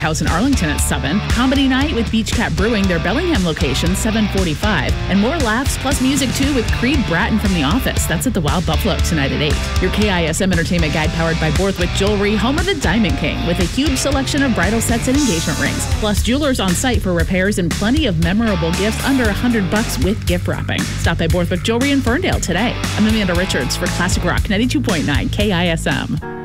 House in Arlington at 7. Comedy Night with Beach Cat Brewing, their Bellingham location, 7:45. And more laughs plus music too with Creed Bratton from The Office. That's at the Wild Buffalo tonight at 8. Your KISM Entertainment Guide powered by Borthwick Jewelry, home of the Diamond King, with a huge selection of bridal sets and engagement rings. Plus jewelers on site for repairs and plenty of memorable gifts under $100 with gift wrapping. Stop by Borthwick Jewelry in Ferndale today. I'm Amanda Richards for Classic Rock 92.9 KISM.